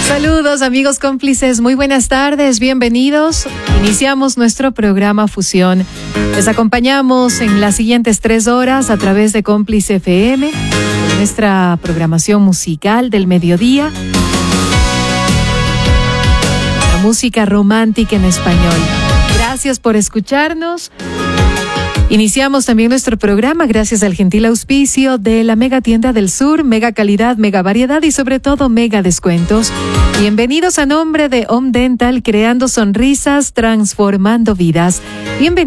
Saludos amigos cómplices, muy buenas tardes, bienvenidos. Iniciamos nuestro programa Fusión. Les acompañamos en las siguientes 3 horas a través de Cómplice FM, nuestra programación musical del mediodía. La música romántica en español. Gracias por escucharnos. Iniciamos también nuestro programa gracias al gentil auspicio de la Mega Tienda del Sur, mega calidad, mega variedad y sobre todo mega descuentos. Bienvenidos a nombre de Home Dental, creando sonrisas, transformando vidas. Bienvenidos.